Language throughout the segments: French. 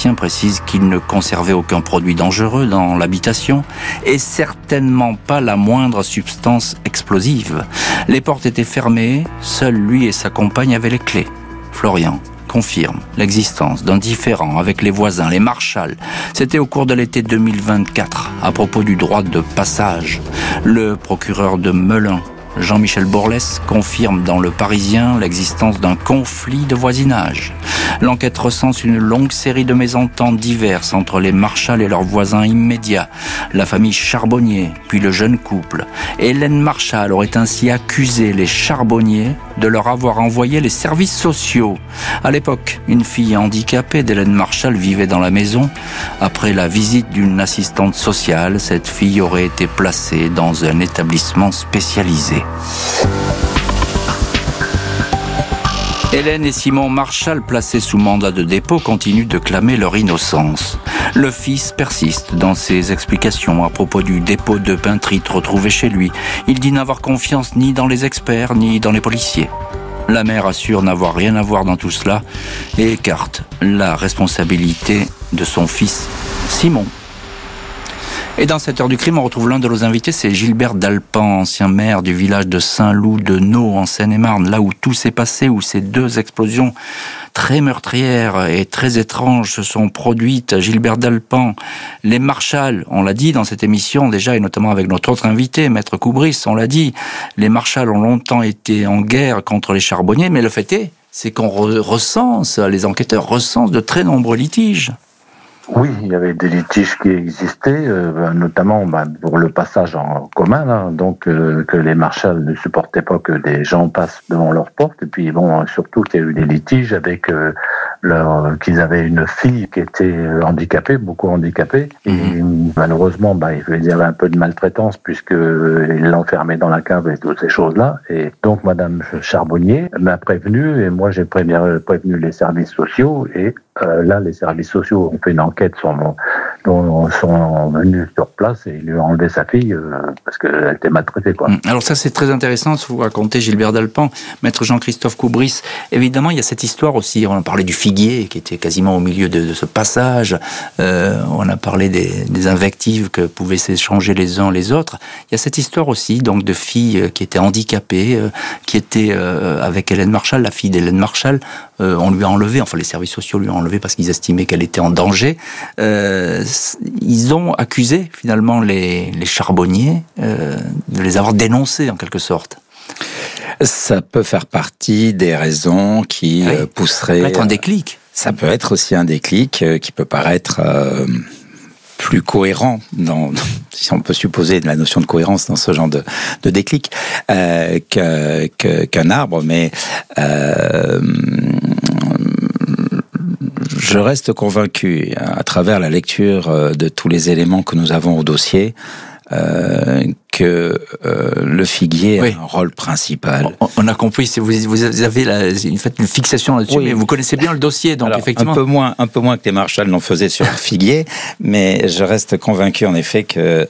Sébastien précise qu'il ne conservait aucun produit dangereux dans l'habitation et certainement pas la moindre substance explosive. Les portes étaient fermées, seul lui et sa compagne avaient les clés. Florian confirme l'existence d'un différend avec les voisins, les Marchal. C'était au cours de l'été 2024, à propos du droit de passage. Le procureur de Melun, Jean-Michel Bourlès, confirme dans Le Parisien l'existence d'un conflit de voisinage. L'enquête recense une longue série de mésententes diverses entre les Marchal et leurs voisins immédiats, la famille Charbonnier, puis le jeune couple. Hélène Marchal aurait ainsi accusé les Charbonnier de leur avoir envoyé les services sociaux. À l'époque, une fille handicapée d'Hélène Marchal vivait dans la maison. Après la visite d'une assistante sociale, cette fille aurait été placée dans un établissement spécialisé. Hélène et Simon Marchal, placés sous mandat de dépôt, continuent de clamer leur innocence. Le fils persiste dans ses explications à propos du dépôt de peintrite retrouvé chez lui. Il dit n'avoir confiance ni dans les experts, ni dans les policiers. La mère assure n'avoir rien à voir dans tout cela et écarte la responsabilité de son fils Simon. Et dans cette heure du crime, on retrouve l'un de nos invités, c'est Gilbert Dalpan, ancien maire du village de Saint-Loup-de-Nau en Seine-et-Marne, là où tout s'est passé, où ces deux explosions très meurtrières et très étranges se sont produites. Gilbert Dalpan, les Marchal, on l'a dit dans cette émission déjà, et notamment avec notre autre invité, Maître Coubris, on l'a dit, les Marchal ont longtemps été en guerre contre les Charbonniers, mais le fait c'est qu'on recense, les enquêteurs recensent de très nombreux litiges. Oui, il y avait des litiges qui existaient, notamment pour le passage en commun, là, donc que les Marchal ne supportaient pas que des gens passent devant leur porte, et puis surtout qu'il y a eu des litiges avec qu'ils avaient une fille qui était handicapée, beaucoup handicapée, et malheureusement, il y avait un peu de maltraitance puisque ils l'enfermaient dans la cave et toutes ces choses-là, et donc Madame Charbonnier m'a prévenu, et moi j'ai prévenu les services sociaux, et là, les services sociaux ont fait une enquête, sont venus sur place et ils lui ont enlevé sa fille parce qu'elle était maltraitée, quoi. Alors ça, c'est très intéressant ce que vous racontez, Gilbert Dalpan. Maître Jean-Christophe Coubris, évidemment, il y a cette histoire aussi, on a parlé du figuier qui était quasiment au milieu de ce passage, on a parlé des invectives que pouvaient s'échanger les uns les autres. Il y a cette histoire aussi donc de fille qui était handicapée, qui était avec Hélène Marchal, la fille d'Hélène Marchal. On lui a enlevé, les services sociaux lui ont enlevé parce qu'ils estimaient qu'elle était en danger. Ils ont accusé finalement les Charbonniers de les avoir dénoncés en quelque sorte. Ça peut faire partie des raisons qui pousseraient... Ça peut être un déclic. Ça peut être aussi un déclic qui peut paraître plus cohérent, si on peut supposer de la notion de cohérence dans ce genre de déclic, qu'un arbre, mais... Je reste convaincu, à travers la lecture de tous les éléments que nous avons au dossier, que le figuier a un rôle principal. On a compris, vous avez une fixation là-dessus, mais vous connaissez bien le dossier, donc alors, effectivement... Un peu moins que les Marchal n'en faisaient sur figuier, mais je reste convaincu en effet que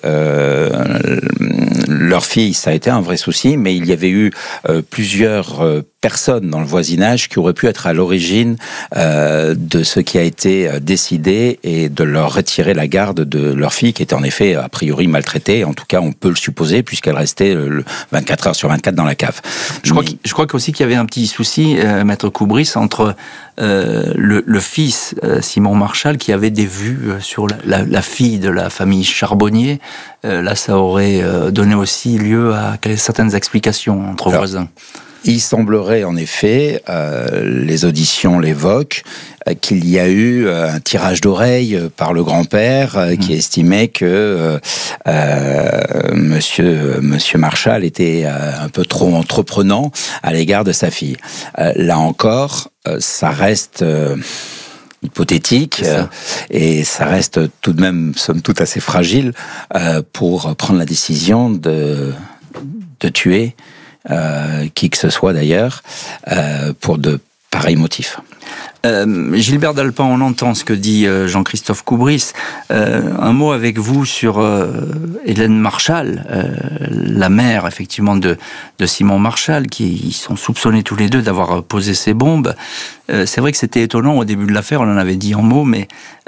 leur fille, ça a été un vrai souci, mais il y avait eu plusieurs personnes dans le voisinage qui auraient pu être à l'origine de ce qui a été décidé et de leur retirer la garde de leur fille qui était en effet a priori maltraitée. En tout cas, on peut le supposer puisqu'elle restait 24 heures sur 24 dans la cave. Je crois aussi qu'il y avait un petit souci, Maître Coubris, entre le fils Simon Marchal qui avait des vues sur la fille de la famille Charbonnier. Là, ça aurait donné aussi lieu à certaines explications entre voisins. Il semblerait en effet, les auditions l'évoquent, qu'il y a eu un tirage d'oreille par le grand-père qui estimait que Monsieur Marchal était un peu trop entreprenant à l'égard de sa fille. Là encore, ça reste hypothétique et ça reste tout de même, somme toute, assez fragile pour prendre la décision de tuer qui que ce soit d'ailleurs, pour de pareils motifs. Gilbert Dalpan, on entend ce que dit Jean-Christophe Coubris. Un mot avec vous sur Hélène Marchal, la mère effectivement de Simon Marchal, qui sont soupçonnés tous les deux d'avoir posé ces bombes. C'est vrai que c'était étonnant au début de l'affaire, on en avait dit en mots, mais